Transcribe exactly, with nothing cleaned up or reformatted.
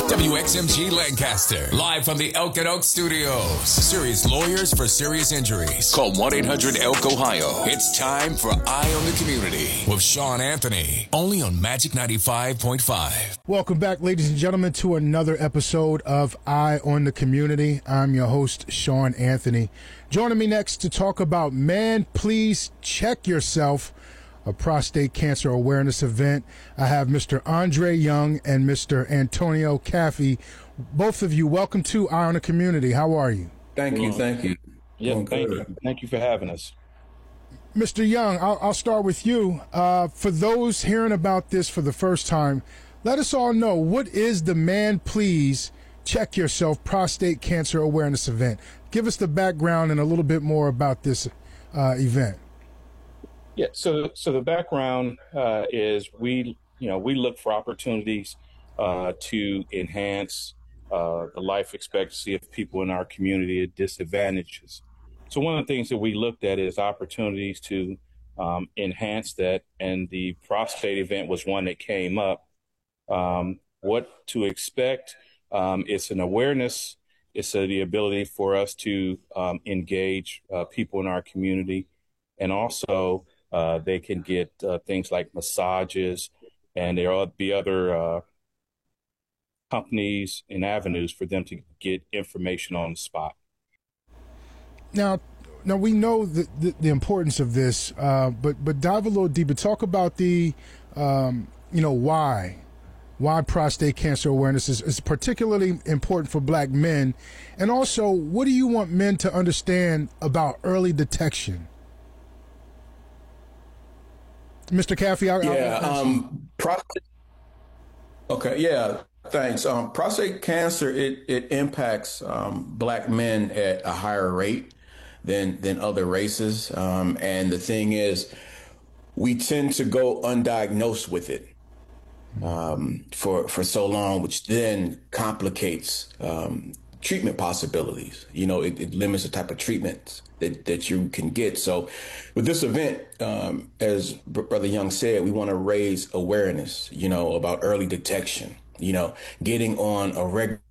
W X M G Lancaster, live from the Elk and Oak Studios. Serious lawyers for serious injuries. Call one eight hundred elk ohio. It's time for Eye on the Community with Sean Anthony, only on Magic ninety-five point five. Welcome back, ladies and gentlemen, to another episode of Eye on the Community. I'm your host, Sean Anthony. Joining me next to talk about Man, Please Check Yourself, a prostate cancer awareness event. I have Mister Andre Young and Mister Antonio Caffey. Both of you, welcome to Eye on the Community. How are you? Thank you, thank you. Yeah, thank you. Thank you for having us. Mister Young, I'll, I'll start with you. Uh, for those hearing about this for the first time, let us all know, what is the Man Please Check Yourself Prostate Cancer Awareness Event? Give us the background and a little bit more about this uh, event. Yeah, so so the background uh, is we, you know, we look for opportunities uh, to enhance uh, the life expectancy of people in our community at disadvantages. So one of the things that we looked at is opportunities to um, enhance that, and the prostate event was one that came up. Um, what to expect? Um, it's an awareness. It's uh, the ability for us to um, engage uh, people in our community, and also Uh, they can get uh, things like massages, and there will be other uh, companies and avenues for them to get information on the spot. Now, now we know the, the, the importance of this, uh, but but dive a little deeper. Talk about the, um, you know, why, why prostate cancer awareness is, is particularly important for Black men, and also, what do you want men to understand about early detection? Mister Caffey, I, yeah, I, um, prostate. Okay, yeah, thanks. Um, prostate cancer it it impacts um, Black men at a higher rate than than other races, um, and the thing is, we tend to go undiagnosed with it um, for for so long, which then complicates um, treatment possibilities. You know, it, it limits the type of treatments that, that you can get. So with this event, um, as Brother Young said, we want to raise awareness, you know, about early detection, you know, getting on a regular